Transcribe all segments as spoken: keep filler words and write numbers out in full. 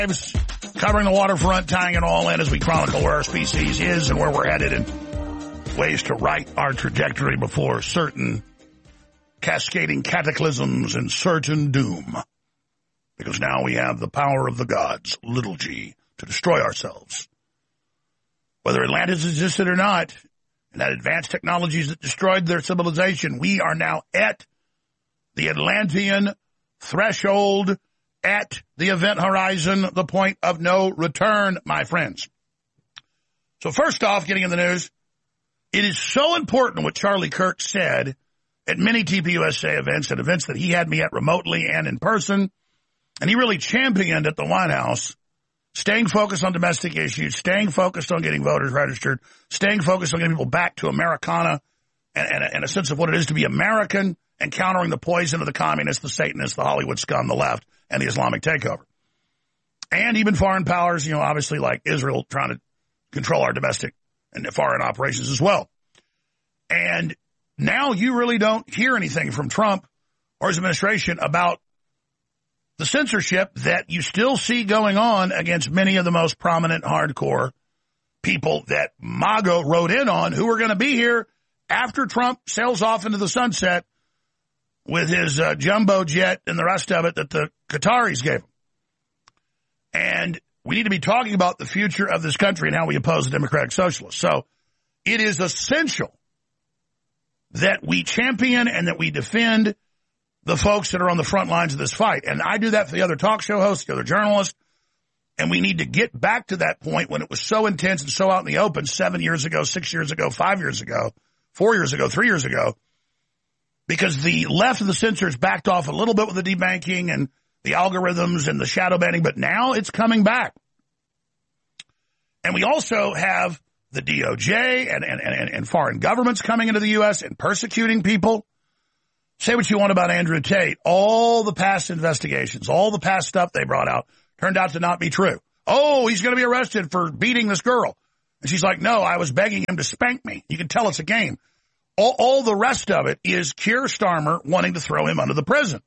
Covering the waterfront, tying it all in as we chronicle where our species is and where we're headed and ways to right our trajectory before certain cascading cataclysms and certain doom. Because now we have the power of the gods, little g, to destroy ourselves. Whether Atlantis existed or not, and that advanced technologies that destroyed their civilization, we are now at the Atlantean threshold, at the event horizon, the point of no return, my friends. So first off, getting in the news, it is so important what Charlie Kirk said at many T P U S A events, at events that he had me at remotely and in person, and he really championed at the White House, staying focused on domestic issues, staying focused on getting voters registered, staying focused on getting people back to Americana and, and, and a sense of what it is to be American, and countering the poison of the communists, the Satanists, the Hollywood scum, the left, and the Islamic takeover. And even foreign powers, you know, obviously like Israel trying to control our domestic and foreign operations as well. And now you really don't hear anything from Trump or his administration about the censorship that you still see going on against many of the most prominent hardcore people that MAGA rode in on, who are going to be here after Trump sails off into the sunset with his uh, jumbo jet and the rest of it that the Qataris gave him. And we need to be talking about the future of this country and how we oppose the Democratic Socialists. So it is essential that we champion and that we defend the folks that are on the front lines of this fight. And I do that for the other talk show hosts, the other journalists. And we need to get back to that point when it was so intense and so out in the open seven years ago, six years ago, five years ago, four years ago, three years ago. Because the left of the censors backed off a little bit with the debanking and the algorithms and the shadow banning, but now it's coming back. And we also have the D O J and, and, and, and foreign governments coming into the U S and persecuting people. Say what you want about Andrew Tate. All the past investigations, all the past stuff they brought out turned out to not be true. Oh, he's going to be arrested for beating this girl. And she's like, no, I was begging him to spank me. You can tell it's a game. All, all the rest of it is Keir Starmer wanting to throw him under the prison.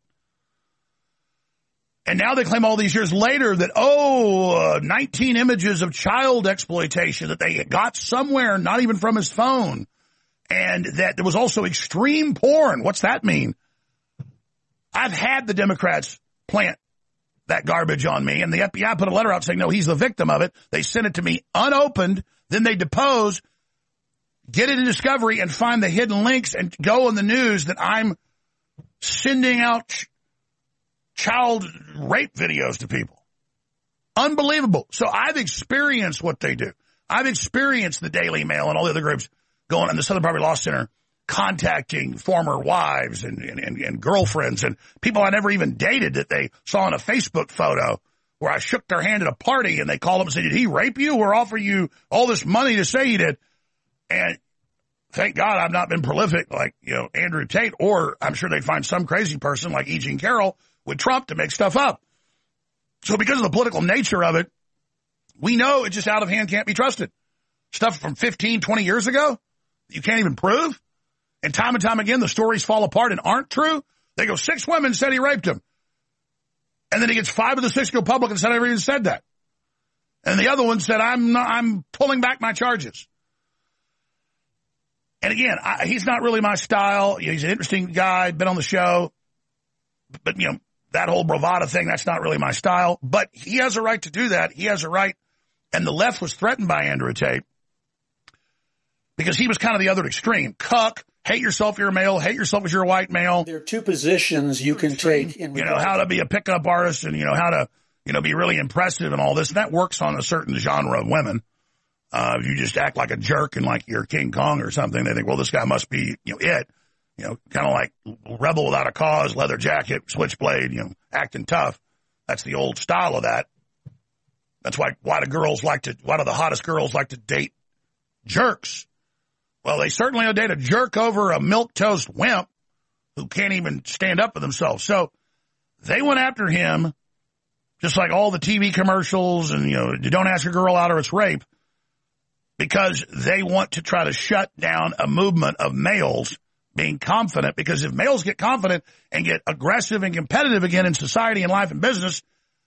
And now they claim all these years later that, oh, uh, nineteen images of child exploitation that they got somewhere, not even from his phone. And that there was also extreme porn. What's that mean? I've had the Democrats plant that garbage on me, and the F B I put a letter out saying, no, he's the victim of it. They sent it to me unopened. Then they depose, get it in discovery, and find the hidden links and go on the news that I'm sending out ch- child rape videos to people. Unbelievable. So I've experienced what they do. I've experienced the Daily Mail and all the other groups going on the Southern Poverty Law Center, contacting former wives and, and, and, and girlfriends and people I never even dated that they saw in a Facebook photo where I shook their hand at a party and they called them and said, did he rape you? We're offering you all this money to say he did. And thank God I've not been prolific like, you know, Andrew Tate, or I'm sure they'd find some crazy person like E. Jean Carroll with Trump to make stuff up. So because of the political nature of it, we know it's just out of hand, can't be trusted. Stuff from fifteen, twenty years ago you can't even prove. And time and time again, the stories fall apart and aren't true. They go, six women said he raped him. And then he gets five of the six go public and said, I never even said that. And the other one said, I'm not, I'm pulling back my charges. And again, I, he's not really my style. He's an interesting guy, been on the show. But, you know, that whole bravado thing, that's not really my style. But he has a right to do that. He has a right. And the left was threatened by Andrew Tate because he was kind of the other extreme. Cuck, hate yourself, you're a male. Hate yourself if you're a white male. There are two positions you can take. In you know, how to be a pickup artist and, you know, how to, you know, be really impressive and all this. And that works on a certain genre of women. Uh, if you just act like a jerk and like you're King Kong or something, they think, well, this guy must be, you know, it. You know, kind of like rebel without a cause, leather jacket, switchblade, you know, acting tough. That's the old style of that. That's why, why do girls like to, why do the hottest girls like to date jerks? Well, they certainly will date a jerk over a milquetoast wimp who can't even stand up for themselves. So they went after him, just like all the T V commercials and, you know, you don't ask a girl out or it's rape, because they want to try to shut down a movement of males being confident. Because if males get confident and get aggressive and competitive again in society and life and business,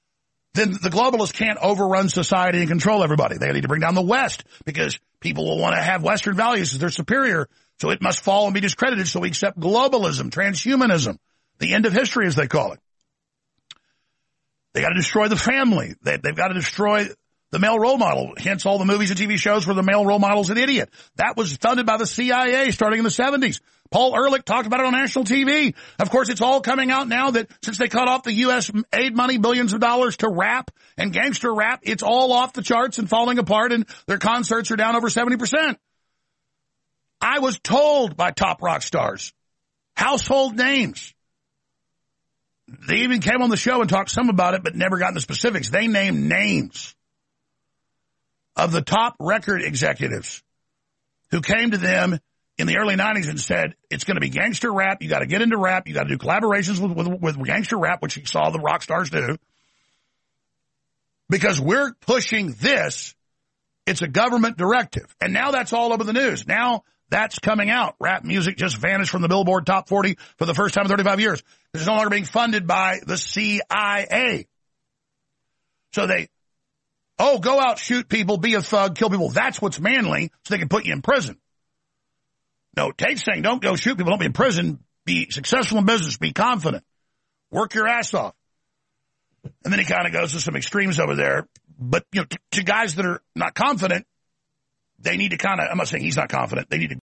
then the globalists can't overrun society and control everybody. They need to bring down the West because people will want to have Western values as they're superior. So it must fall and be discredited. So we accept globalism, transhumanism, the end of history, as they call it. They got to destroy the family. They, they've got to destroy the male role model. Hence all the movies and T V shows where the male role model's an idiot. That was funded by the C I A starting in the seventies. Paul Ehrlich talked about it on national T V. Of course, it's all coming out now that since they cut off the U S aid money, billions of dollars to rap and gangster rap, it's all off the charts and falling apart, and their concerts are down over seventy percent. I was told by top rock stars, household names. They even came on the show and talked some about it, but never got into specifics. They named names of the top record executives who came to them in the early nineties and said, it's going to be gangster rap. You got to get into rap. You got to do collaborations with, with, with gangster rap, which you saw the rock stars do. Because we're pushing this. It's a government directive. And now that's all over the news. Now that's coming out. Rap music just vanished from the Billboard Top forty for the first time in thirty-five years. It's no longer being funded by the C I A. So they, oh, go out, shoot people, be a thug, kill people. That's what's manly, so they can put you in prison. No, Tate's saying don't go shoot people, don't be in prison, be successful in business, be confident, work your ass off. And then he kind of goes to some extremes over there. But, you know, to, to guys that are not confident, they need to kind of, I'm not saying he's not confident, they need to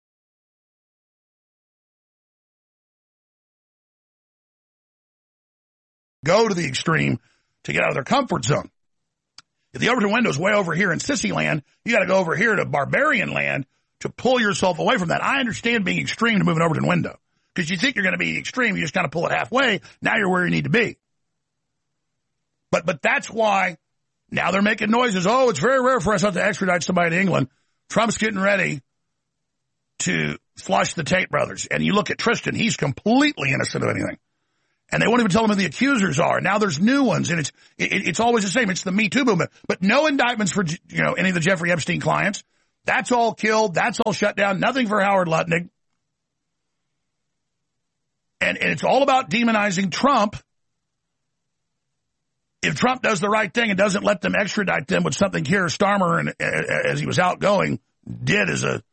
go to the extreme to get out of their comfort zone. If the Overton window's way over here in sissy land, you got to go over here to barbarian land to pull yourself away from that. I understand being extreme to move an Overton window because you think you're going to be extreme. You just kind of pull it halfway. Now you're where you need to be. But but that's why now they're making noises. Oh, it's very rare for us not to extradite somebody to England. Trump's getting ready to flush the Tate brothers. And you look at Tristan, he's completely innocent of anything. And they won't even tell him who the accusers are. Now there's new ones, and it's it, it's always the same. It's the Me Too movement. But no indictments for, you know, any of the Jeffrey Epstein clients. That's all killed. That's all shut down. Nothing for Howard Lutnick. And, and it's all about demonizing Trump. If Trump does the right thing and doesn't let them extradite them, which something Keir Starmer, and, as he was outgoing, did as a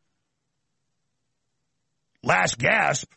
last gasp,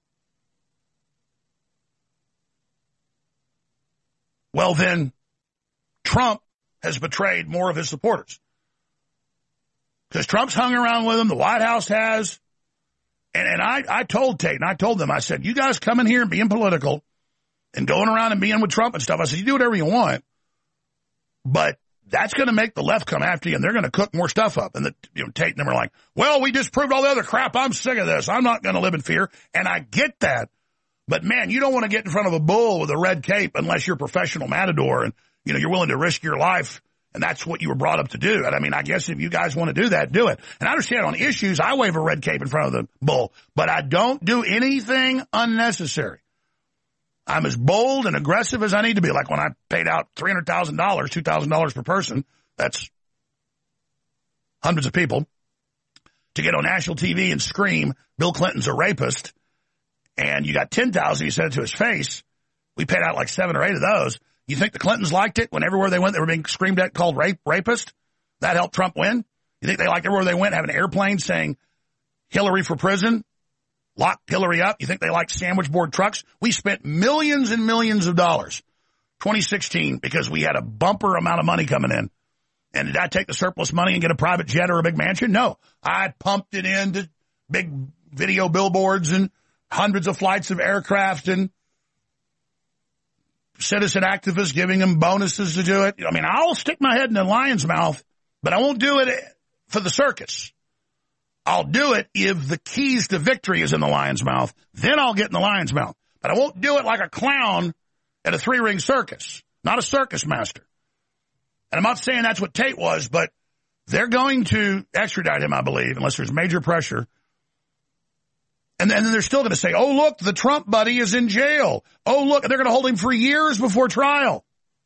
well, then Trump has betrayed more of his supporters. Because Trump's hung around with them, the White House has. And, and I, I told Tate, and I told them, I said, you guys come in here and being political and going around and being with Trump and stuff. I said, you do whatever you want, but that's going to make the left come after you, and they're going to cook more stuff up. And the, you know, Tate and them are like, well, we disproved all the other crap. I'm sick of this. I'm not going to live in fear. And I get that. But, man, you don't want to get in front of a bull with a red cape unless you're a professional matador and, you know, you're willing to risk your life. And that's what you were brought up to do. And I mean, I guess if you guys want to do that, do it. And I understand on issues, I wave a red cape in front of the bull, but I don't do anything unnecessary. I'm as bold and aggressive as I need to be. Like when I paid out three hundred thousand dollars, two thousand dollars per person, that's hundreds of people, to get on national T V and scream, Bill Clinton's a rapist, and you got ten thousand, you said it to his face. We paid out like seven or eight of those. You think the Clintons liked it when everywhere they went they were being screamed at called rape rapist? That helped Trump win? You think they liked everywhere they went having an airplane saying Hillary for prison? Lock Hillary up? You think they liked sandwich board trucks? We spent millions and millions of dollars twenty sixteen because we had a bumper amount of money coming in. And did I take the surplus money and get a private jet or a big mansion? No. I pumped it into big video billboards and hundreds of flights of aircraft and citizen activists giving them bonuses to do it. I mean, I'll stick my head in the lion's mouth, but I won't do it for the circus. I'll do it if the keys to victory is in the lion's mouth. Then I'll get in the lion's mouth. But I won't do it like a clown at a three-ring circus, not a circus master. And I'm not saying that's what Tate was, but they're going to extradite him, I believe, unless there's major pressure. And then they're still going to say, oh, look, the Trump buddy is in jail. Oh, look, they're going to hold him for years before trial.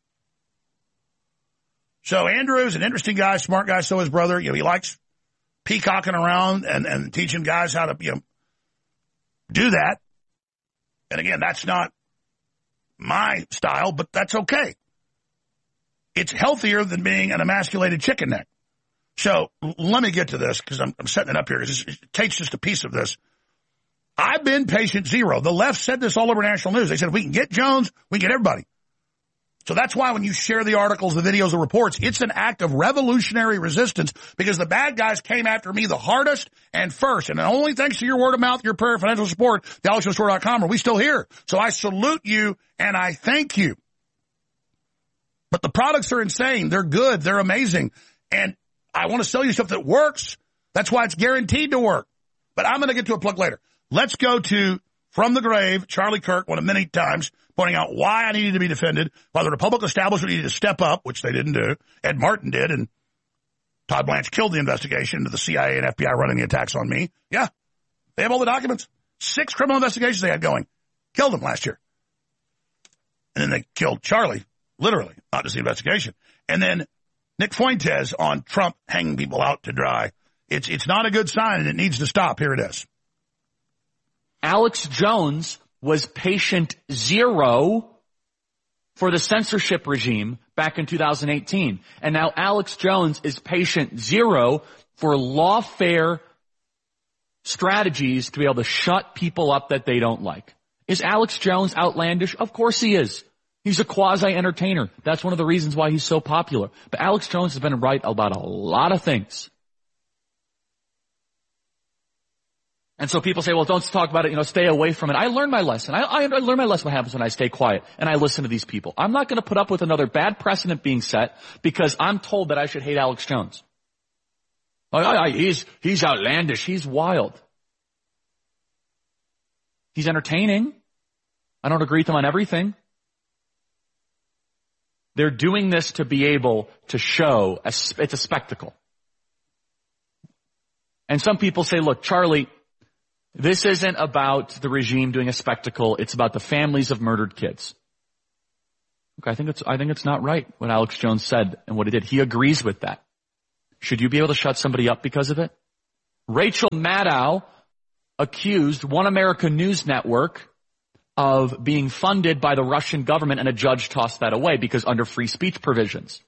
So Andrew's an interesting guy, smart guy, so his brother. You know, he likes peacocking around and, and teaching guys how to, you know, do that. And again, that's not my style, but that's okay. it's healthier than being an emasculated chicken neck. So let me get to this because I'm, I'm setting it up here. It takes just a piece of this. I've been patient zero. The left said this all over national news. They said, if we can get Jones, we can get everybody. So that's why when you share the articles, the videos, the reports, it's an act of revolutionary resistance because the bad guys came after me the hardest and first. And only thanks to your word of mouth, your prayer, financial support, the alex jones store dot com are we still here. So I salute you and I thank you. But the products are insane. They're good. They're amazing. And I want to sell you stuff that works. That's why it's guaranteed to work. But I'm going to get to a plug later. Let's go to From the Grave, Charlie Kirk, one of many times, pointing out why I needed to be defended, why the Republican establishment needed to step up, which they didn't do. Ed Martin did, and Todd Blanche killed the investigation into the C I A and F B I running the attacks on me. Yeah, they have all the documents. Six criminal investigations they had going. Killed them last year. And then they killed Charlie, literally, not just the investigation. And then Nick Fuentes on Trump hanging people out to dry. It's, it's not a good sign, and it needs to stop. Here it is. Alex Jones was patient zero for the censorship regime back in two thousand eighteen. And now Alex Jones is patient zero for lawfare strategies to be able to shut people up that they don't like. Is Alex Jones outlandish? Of course he is. He's a quasi-entertainer. That's one of the reasons why he's so popular. But Alex Jones has been right about a lot of things. And so people say, well, don't talk about it, you know, stay away from it. I learned my lesson. I, I, I learned my lesson what happens when I stay quiet and I listen to these people. I'm not going to put up with another bad precedent being set because I'm told that I should hate Alex Jones. Oh, I, I, he's, he's outlandish. He's wild. He's entertaining. I don't agree with him on everything. They're doing this to be able to show a, it's a spectacle. And some people say, look, Charlie, this isn't about the regime doing a spectacle. It's about the families of murdered kids. Okay, I think it's, I think it's not right what Alex Jones said and what he did. He agrees with that. Should you be able to shut somebody up because of it? Rachel Maddow accused One America News Network of being funded by the Russian government, and a judge tossed that away because under free speech provisions.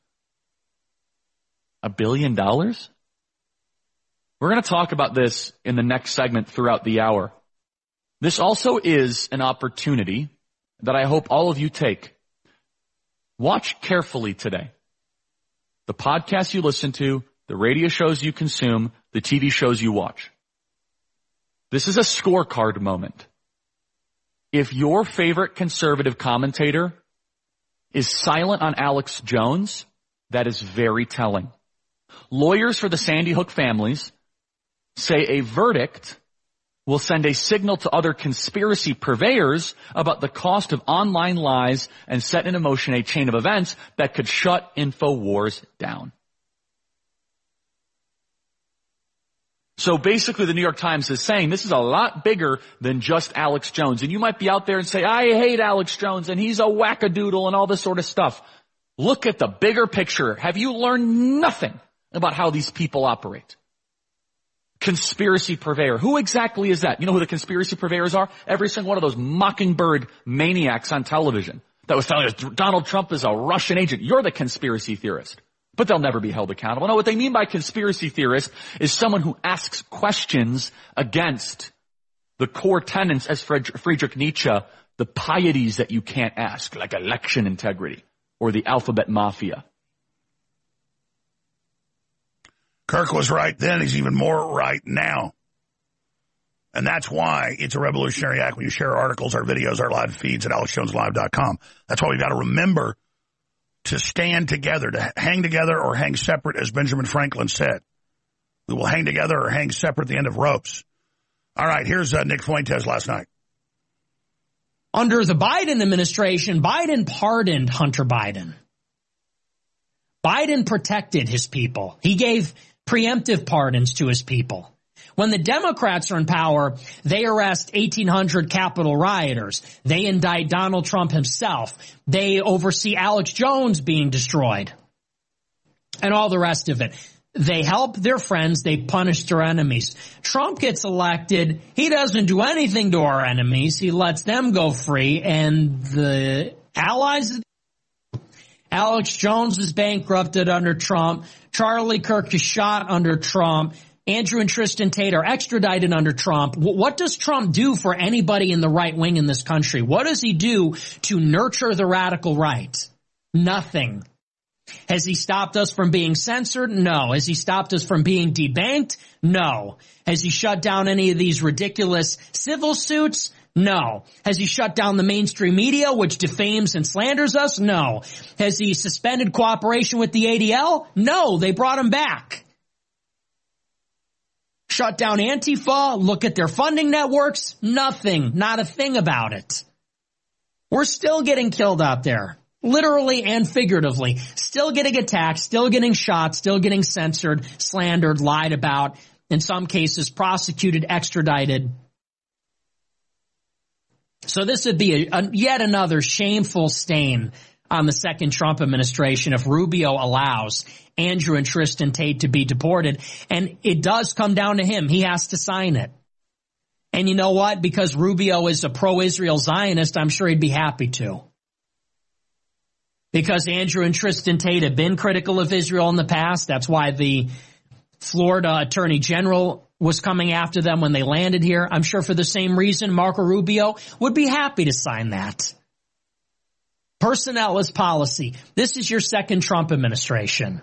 A billion dollars? We're going to talk about this in the next segment throughout the hour. This also is an opportunity that I hope all of you take. Watch carefully today. The podcasts you listen to, the radio shows you consume, the T V shows you watch. This is a scorecard moment. If your favorite conservative commentator is silent on Alex Jones, that is very telling. Lawyers for the Sandy Hook families say a verdict will send a signal to other conspiracy purveyors about the cost of online lies and set in motion a chain of events that could shut InfoWars down. So basically the New York Times is saying this is a lot bigger than just Alex Jones. And you might be out there and say, I hate Alex Jones and he's a wackadoodle and all this sort of stuff. Look at the bigger picture. Have you learned nothing about how these people operate? Conspiracy purveyor. Who exactly is that? You know who the conspiracy purveyors are? Every single one of those mockingbird maniacs on television that was telling us Donald Trump is a Russian agent. You're the conspiracy theorist. But they'll never be held accountable. No, what they mean by conspiracy theorist is someone who asks questions against the core tenets, as Friedrich Nietzsche, the pieties that you can't ask, like election integrity or the alphabet mafia. Kirk was right then. He's even more right now. And that's why it's a revolutionary act when you share articles, our videos, our live feeds at alex jones live dot com. That's why we've got to remember to stand together, to hang together or hang separate, as Benjamin Franklin said. We will hang together or hang separate at the end of ropes. All right, here's uh, Nick Fuentes last night. Under the Biden administration, Biden pardoned Hunter Biden. Biden protected his people. He gave preemptive pardons to his people. When the Democrats are in power, they arrest eighteen hundred Capitol rioters. They indict Donald Trump himself. They oversee Alex Jones being destroyed and all the rest of it. They help their friends. They punish their enemies. Trump gets elected. He doesn't do anything to our enemies. He lets them go free, and the allies Alex Jones is bankrupted under Trump. Charlie Kirk is shot under Trump. Andrew and Tristan Tate are extradited under Trump. What does Trump do for anybody in the right wing in this country? What does he do to nurture the radical right? Nothing. Has he stopped us from being censored? No. Has he stopped us from being debanked? No. Has he shut down any of these ridiculous civil suits? No. Has he shut down the mainstream media, which defames and slanders us? No. Has he suspended cooperation with the A D L? No. They brought him back. Shut down Antifa, look at their funding networks, nothing, not a thing about it. We're still getting killed out there, literally and figuratively, still getting attacked, still getting shot, still getting censored, slandered, lied about, in some cases prosecuted, extradited. So this would be a, a, yet another shameful stain on the second Trump administration if Rubio allows Andrew and Tristan Tate to be deported. And it does come down to him. He has to sign it. And you know what? Because Rubio is a pro-Israel Zionist, I'm sure he'd be happy to. Because Andrew and Tristan Tate have been critical of Israel in the past. That's why the Florida Attorney General was coming after them when they landed here. I'm sure for the same reason, Marco Rubio would be happy to sign that. Personnel is policy. This is your second Trump administration.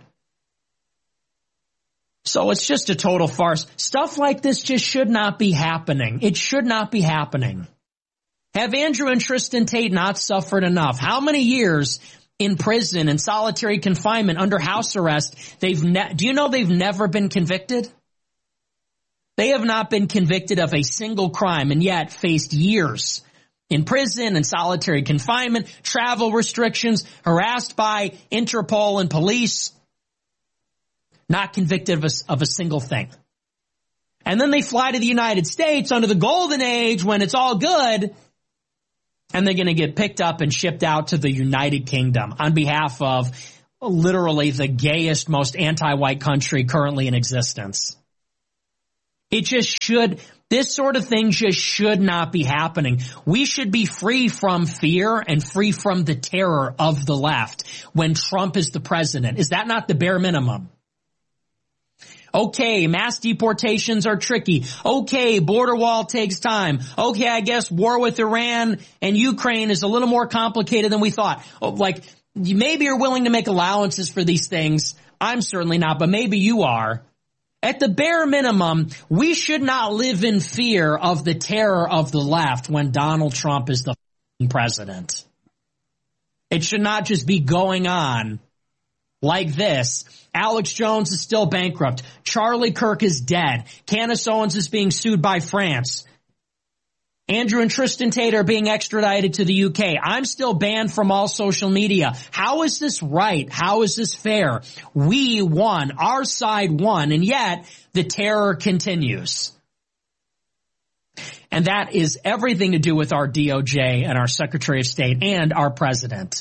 So it's just a total farce. Stuff like this just should not be happening. It should not be happening. Have Andrew and Tristan Tate not suffered enough? How many years in prison and solitary confinement under house arrest? They've ne- do you know they've never been convicted? They have not been convicted of a single crime and yet faced years in prison and solitary confinement, travel restrictions, harassed by Interpol and police, not convicted of a, of a single thing. And then they fly to the United States under the golden age when it's all good, and they're going to get picked up and shipped out to the United Kingdom on behalf of literally the gayest, most anti-white country currently in existence. It just should... This sort of thing just should not be happening. We should be free from fear and free from the terror of the left when Trump is the president. Is that not the bare minimum? Okay, mass deportations are tricky. Okay, border wall takes time. Okay, I guess war with Iran and Ukraine is a little more complicated than we thought. Oh, like, maybe you're willing to make allowances for these things. I'm certainly not, but maybe you are. At the bare minimum, we should not live in fear of the terror of the left when Donald Trump is the president. It should not just be going on like this. Alex Jones is still bankrupt. Charlie Kirk is dead. Candace Owens is being sued by France. Andrew and Tristan Tate are being extradited to the U K. I'm still banned from all social media. How is this right? How is this fair? We won. Our side won, and yet the terror continues. And that is everything to do with our D O J and our Secretary of State and our president.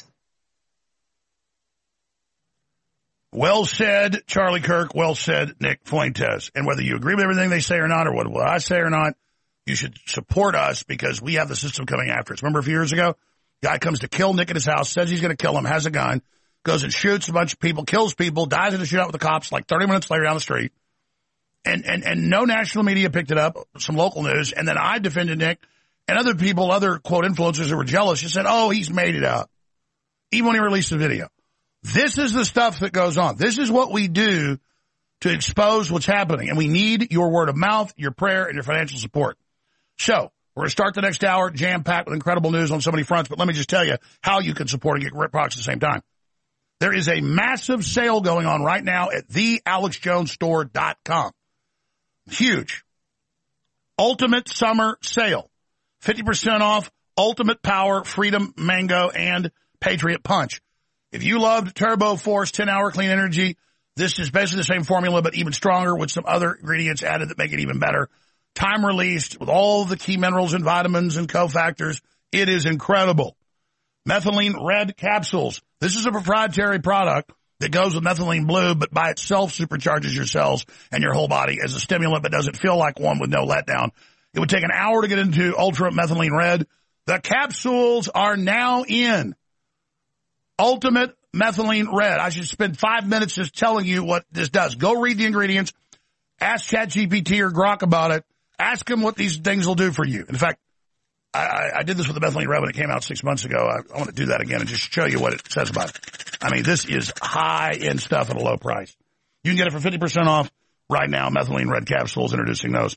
Well said, Charlie Kirk. Well said, Nick Fuentes. And whether you agree with everything they say or not, or what, what I say or not, you should support us because we have the system coming after us. Remember a few years ago? Guy comes to kill Nick at his house, says he's going to kill him, has a gun, goes and shoots a bunch of people, kills people, dies in a shootout with the cops like thirty minutes later down the street. And, and, and no national media picked it up, some local news. And then I defended Nick, and other people, other, quote, influencers who were jealous, just said, oh, he's made it up. Even when he released the video. This is the stuff that goes on. This is what we do to expose what's happening. And we need your word of mouth, your prayer, and your financial support. So, we're going to start the next hour jam-packed with incredible news on so many fronts, but let me just tell you how you can support and get great products at the same time. There is a massive sale going on right now at the alex jones store dot com. Huge. Ultimate summer sale. fifty percent off Ultimate Power, Freedom, Mango, and Patriot Punch. If you loved Turbo Force ten-hour clean energy, this is basically the same formula, but even stronger with some other ingredients added that make it even better. Time released with all the key minerals and vitamins and cofactors. It is incredible. Methylene Red capsules. This is a proprietary product that goes with methylene blue, but by itself supercharges your cells and your whole body as a stimulant, but doesn't feel like one with no letdown. It would take an hour to get into Ultra Methylene Red. The capsules are now in. Ultimate Methylene Red. I should spend five minutes just telling you what this does. Go read the ingredients. Ask ChatGPT or Grok about it. Ask them what these things will do for you. In fact, I, I did this with the Methylene Red when it came out six months ago. I, I want to do that again and just show you what it says about it. I mean, this is high-end stuff at a low price. You can get it for fifty percent off right now. Methylene Red capsules, introducing those.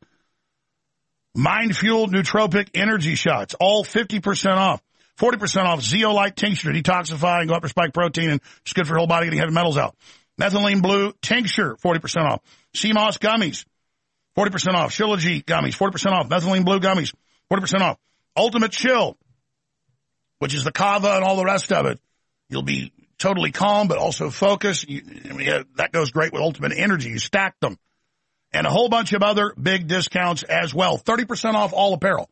Mind Fuel Nootropic Energy Shots, all fifty percent off. forty percent off Zeolite Tincture, detoxifying, go up your spike protein, and it's good for your whole body, getting heavy metals out. Methylene Blue Tincture, forty percent off. C M O S Gummies, forty percent off. Shilajit Gummies, forty percent off. Methylene Blue Gummies, forty percent off. Ultimate Chill, which is the kava and all the rest of it. You'll be totally calm, but also focused. You, I mean, that goes great with Ultimate Energy. You stack them. And a whole bunch of other big discounts as well. thirty percent off all apparel.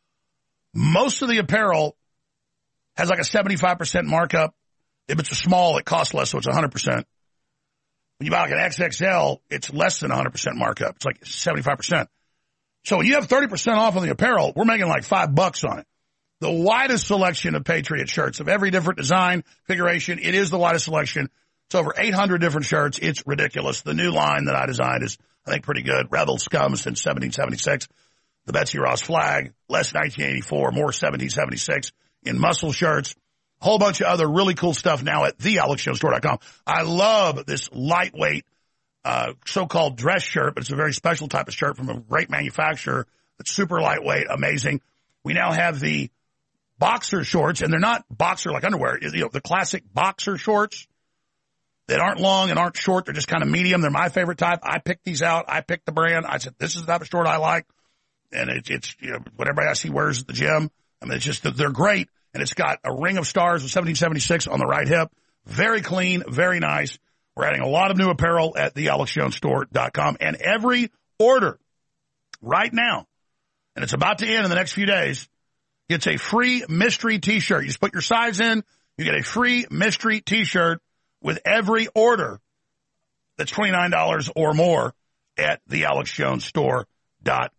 Most of the apparel has like a seventy-five percent markup. If it's a small, it costs less, so it's one hundred percent. When you buy like an X X L, it's less than one hundred percent markup. It's like seventy-five percent. So when you have thirty percent off on the apparel, we're making like five bucks on it. The widest selection of Patriot shirts of every different design, configuration. It is the widest selection. It's over eight hundred different shirts. It's ridiculous. The new line that I designed is, I think, pretty good. Rebel Scum since seventeen seventy-six. The Betsy Ross flag, less nineteen eighty-four, more seventeen seventy-six in muscle shirts. A whole bunch of other really cool stuff now at the alex jones store dot com. I love this lightweight uh so-called dress shirt, but it's a very special type of shirt from a great manufacturer that's super lightweight, amazing. We now have the boxer shorts, and they're not boxer like underwear. You know, the classic boxer shorts that aren't long and aren't short. They're just kind of medium. They're my favorite type. I picked these out. I picked the brand. I said, this is the type of short I like. And it, it's, you know, what everybody I see wears at the gym. I mean, it's just, they're great. And it's got a ring of stars with seventeen seventy-six on the right hip. Very clean, very nice. We're adding a lot of new apparel at the alex jones store dot com. And every order right now, and it's about to end in the next few days, gets a free mystery T-shirt. You just put your size in, you get a free mystery T-shirt with every order that's twenty-nine dollars or more at the alex jones store dot